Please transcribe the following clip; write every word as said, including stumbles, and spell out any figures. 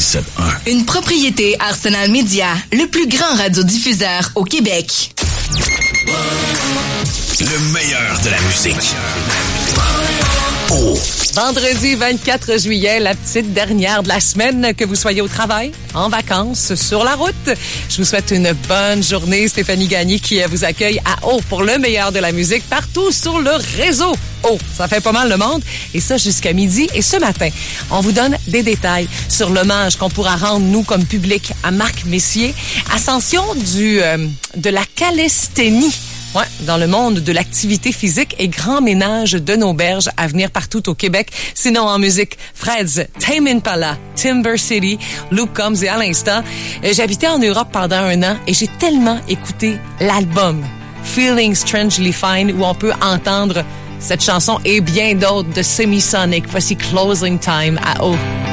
quatre-vingt-dix-sept un. Une propriété Arsenal Media, le plus grand radiodiffuseur au Québec. Le meilleur de la musique. Oh. Vendredi vingt-quatre juillet, la petite dernière de la semaine, que vous soyez au travail, en vacances, sur la route. Je vous souhaite une bonne journée. Stéphanie Gagné qui vous accueille à O pour le meilleur de la musique partout sur le réseau. Oh, ça fait pas mal le monde. Et ça jusqu'à midi. Et ce matin, on vous donne des détails sur l'hommage qu'on pourra rendre, nous, comme public, à Marc Messier. Ascension du euh, de la calisthénie. Ouais, dans le monde de l'activité physique et grand ménage de nos berges à venir partout au Québec. Sinon, en musique, Fred's, Tame Impala, Timber City, Luke Combs et à l'instant, j'habitais en Europe pendant un an et j'ai tellement écouté l'album Feeling Strangely Fine où on peut entendre cette chanson et bien d'autres de Semisonic. Voici Closing Time à O.